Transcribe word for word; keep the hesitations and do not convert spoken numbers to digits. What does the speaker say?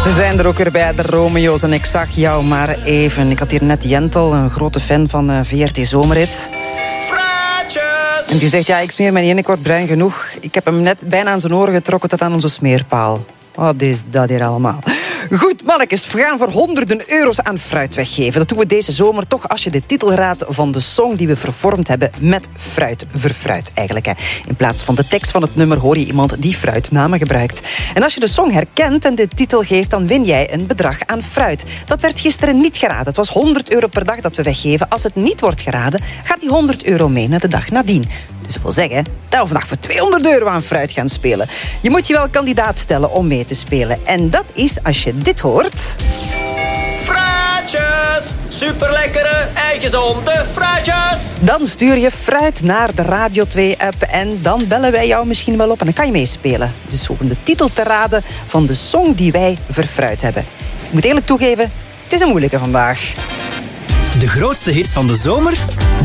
Ze zijn er ook weer bij, de Romeo's. En ik zag jou maar even. Ik had hier net Jentel, een grote fan van uh, V R T Zomerrit. Fraatjes! En die zegt, ja, ik smeer mij niet in, ik word bruin genoeg. Ik heb hem net bijna aan zijn oren getrokken tot aan onze smeerpaal. Wat is dat hier allemaal? Goed, mannetjes, we gaan voor honderden euro's aan fruit weggeven. Dat doen we deze zomer toch als je de titel raadt van de song die we vervormd hebben met fruit. Verfruit eigenlijk. Hè. In plaats van de tekst van het nummer hoor je iemand die fruitnamen gebruikt. En als je de song herkent en de titel geeft, dan win jij een bedrag aan fruit. Dat werd gisteren niet geraden. Het was honderd euro per dag dat we weggeven. Als het niet wordt geraden, gaat die honderd euro mee naar de dag nadien. Dus dat wil zeggen dat we vandaag voor tweehonderd euro aan fruit gaan spelen. Je moet je wel kandidaat stellen om mee te spelen. En dat is als je dit hoort. Fruitjes! Superlekkere en gezonde fruitjes! Dan stuur je fruit naar de Radio twee-app en dan bellen wij jou misschien wel op en dan kan je meespelen. Dus om de titel te raden van de song die wij verfruit hebben. Ik moet eerlijk toegeven, het is een moeilijke vandaag. De grootste hits van de zomer,